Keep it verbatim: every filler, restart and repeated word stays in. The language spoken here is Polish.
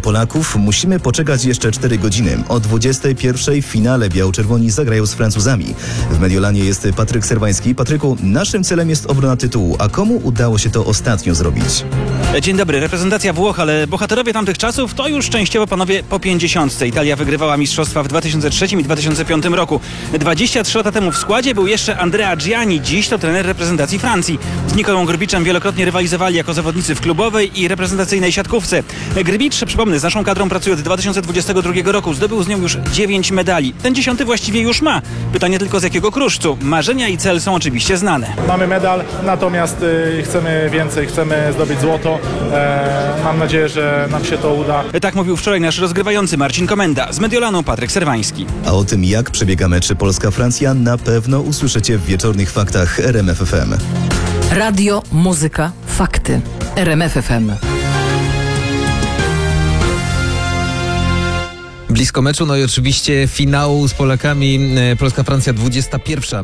Polaków musimy poczekać jeszcze cztery godziny. O dwudziestej pierwszej w finale biało-czerwoni zagrają z Francuzami. W Mediolanie jest Patryk Serwański. Patryku, naszym celem jest obrona tytułu, a komu udało się to ostatnio zrobić? Dzień dobry, reprezentacja Włoch, ale bohaterowie tamtych czasów to już częściowo panowie po pięćdziesiątce. Italia wygrywała mistrzostwa w dwa tysiące trzecim i dwa tysiące piątym roku. dwadzieścia trzy lata temu w składzie był jeszcze Andrea Gianni, dziś to trener reprezentacji Francji. Z Nikolą Grbiczem wielokrotnie rywalizowali jako zawodnicy w klubowej i reprezentacyjnej siatkówce. Grbicz, przypomnę, z naszą kadrą pracuje od dwa tysiące dwudziestego drugiego roku. Zdobył z nią już dziewięć medali. Ten dziesiąty właściwie już ma. Pytanie tylko z jakiego kruszcu. Marzenia i cel są oczywiście znane. Mamy medal, natomiast y, chcemy więcej, chcemy zdobyć złoto. E, mam nadzieję, że nam się to uda. Tak mówił wczoraj nasz rozgrywający Marcin Komenda. Z Mediolanu Patryk Serwański. A o tym, jak przebiega mecz Polska-Francja, na pewno usłyszycie w wieczornych faktach R M F F M. Radio, muzyka, fakty. R M F F M. Blisko meczu, no i oczywiście finału z Polakami. Polska-Francja dwudziesta pierwsza